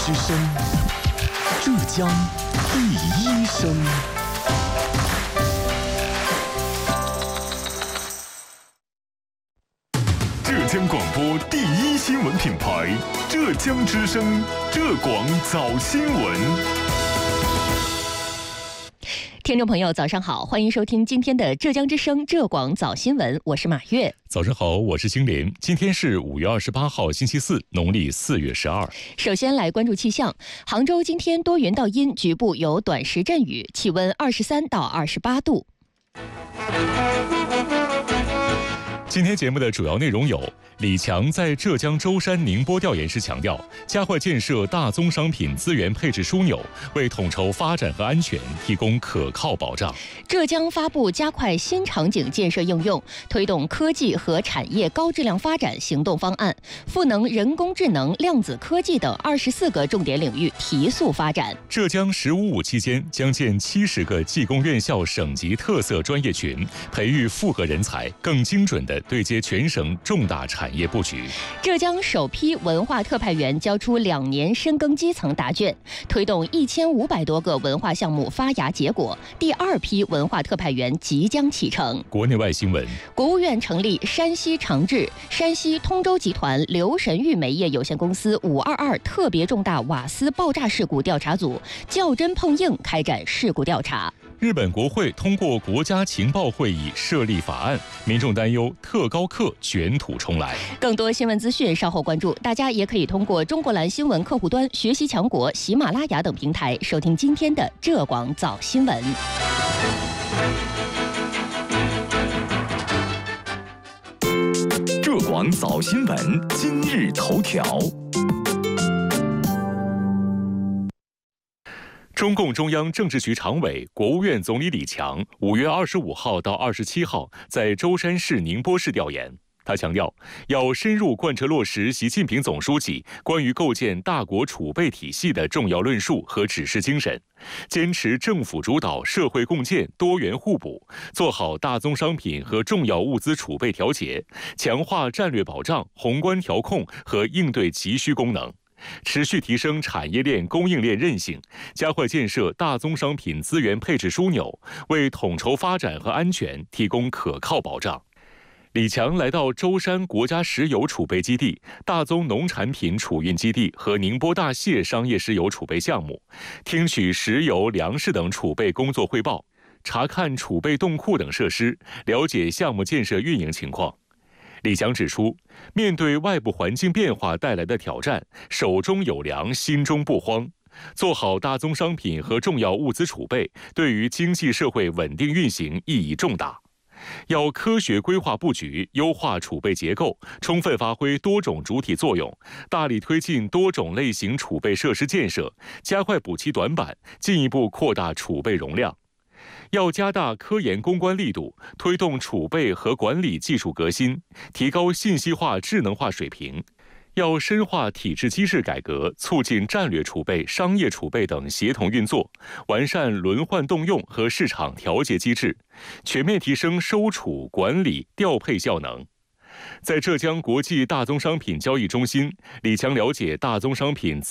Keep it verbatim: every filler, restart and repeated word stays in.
之声，浙江第一声。浙江广播第一新闻品牌，浙江之声，浙广早新闻。 听众朋友，早上好，欢迎收听今天的浙江之声浙广早新闻，我是马月。 早上好，我是星林。今天是五月二十八号，星期四，农历四月十二。 首先来关注气象，杭州今天多云到阴，局部有短时阵雨，气温二十三到二十八度。 今天节目的主要内容有：李强在浙江舟山宁波调研时强调，加快建设大宗商品资源配置枢纽，为统筹发展和安全提供可靠保障。 浙江发布加快新场景建设应用，推动科技和产业高质量发展行动方案，赋能人工智能、量子科技等二十四个重点领域提速发展。 浙江“十五五”期间将建七十个技工院校省级特色专业群，培育复合人才，更精准地对接全省重大产业布局。 浙江首批文化特派员交出两年深耕基层答卷，推动一千五百多个文化项目发芽结果。第二批文化特派员即将启程。 国内外新闻： 国务院成立山西长治、山西通州集团刘神玉煤业有限公司五二二特别重大瓦斯爆炸事故调查组，较真碰硬开展事故调查。 日本国会通过国家情报会议设立法案，民众担忧特高课卷土重来。 更多新闻资讯稍后关注，大家也可以通过中国蓝新闻客户端、学习强国、喜马拉雅等平台收听今天的浙广早新闻。 浙广早新闻今日头条。 中共中央政治局常委、国务院总理李强五月二十五号到二十七号在舟山市宁波市调研。他强调，要深入贯彻落实习近平总书记关于构建大国储备体系的重要论述和指示精神，坚持政府主导、社会共建、多元互补，做好大宗商品和重要物资储备调节，强化战略保障、宏观调控和应对急需功能。持续提升产业链供应链韧性，加快建设大宗商品资源配置枢纽，为统筹发展和安全提供可靠保障。李强来到舟山国家石油储备基地、大宗农产品储运基地和宁波大蟹商业石油储备项目，听取石油、粮食等储备工作汇报，查看储备冻库等设施，了解项目建设运营情况。李强指出，面对外部环境变化带来的挑战，手中有粮，心中不慌。做好大宗商品和重要物资储备，对于经济社会稳定运行意义重大。要科学规划布局，优化储备结构，充分发挥多种主体作用，大力推进多种类型储备设施建设，加快补齐短板，进一步扩大储备容量。要加大科研攻关力度，推动储备和管理技术革新，提高信息化、智能化水平。要深化体制机制改革，促进战略储备、商业储备等协同运作，完善轮换动用和市场调节机制，全面提升收储、管理、调配效能。在浙江国际大宗商品交易中心，李强了解大宗商品资